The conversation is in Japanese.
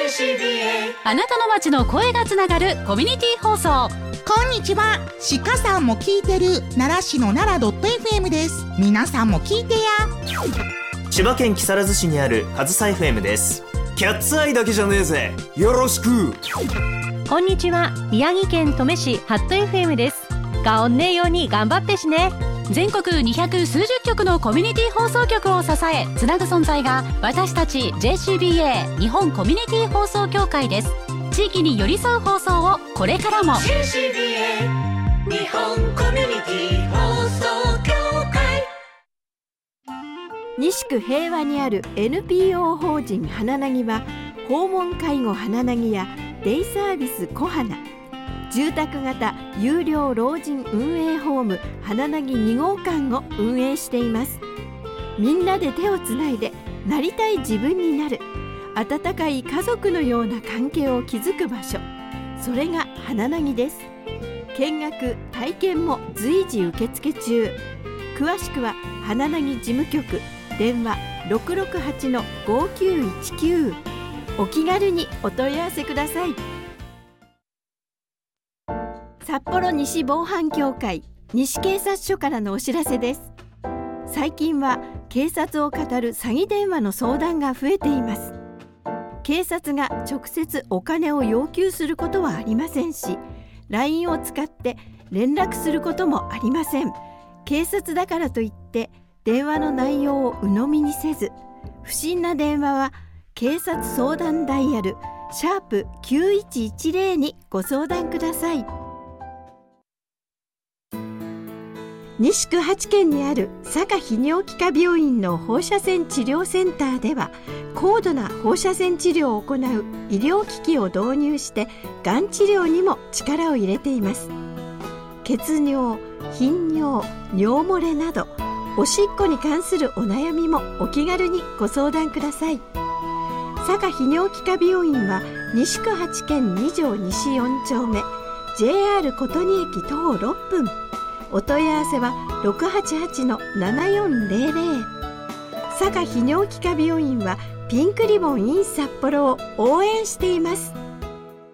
あなたの街の声がつながるコミュニティ放送。 こんにちは。鹿さんも聞いてる奈良市の奈良 .fm です。皆さんも聞いてや。 千葉県木更津市にある上総 FM です。キャッツアイだけじゃねえぜ、よろしく。 こんにちは。宮城県登米市ハット FM です。がおんねえように頑張ってしね。 全国200数十局のコミュニティ放送局を支えつなぐ存在が私たち JCBA 日本コミュニティ放送協会です。地域に寄り添う放送をこれからも。 JCBA 日本コミュニティ放送協会。 西区平和にある NPO 法人花なぎは、訪問介護花なぎやデイサービス小花、住宅型有料老人運営ホーム花なぎ2号館を運営しています。みんなで手をつないでなりたい自分になる、温かい家族のような関係を築く場所、それが花なぎです。見学体験も随時受付中。詳しくは花なぎ事務局電話 668-5919、 お気軽にお問い合わせください。札幌西防犯協会西警察署からのお知らせです。最近は警察を語る詐欺電話の相談が増えています。警察が直接お金を要求することはありませんし、 LINE を使って連絡することもありません。警察だからといって電話の内容を鵜呑みにせず、不審な電話は警察相談ダイヤル#9110にご相談ください。西区8軒にある佐賀泌尿器科病院の放射線治療センターでは、高度な放射線治療を行う医療機器を導入してがん治療にも力を入れています。血尿、頻尿、尿漏れなどおしっこに関するお悩みもお気軽にご相談ください。佐賀泌尿器科病院は西区8軒2条西4丁目、 JR 琴仁駅徒歩6分。お問い合わせは 688-7400。 佐賀泌尿器科病院はピンクリボン in 札幌を応援しています。